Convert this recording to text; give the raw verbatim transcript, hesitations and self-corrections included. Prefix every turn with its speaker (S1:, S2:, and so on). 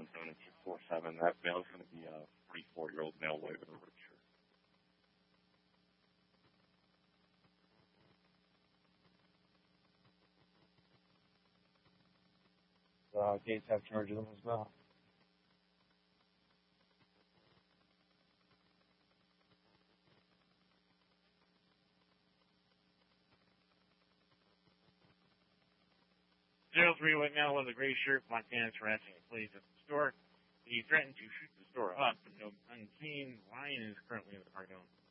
S1: seven seven two four seven. That male is going to be a forty-four-year-old male white with a red shirt.
S2: Uh, Gates have charge of them as well.
S3: Zero three right now with a gray shirt, Montana's harassing employees at the store. He threatened to shoot the store up, but no unseen. Ryan is currently in the car down.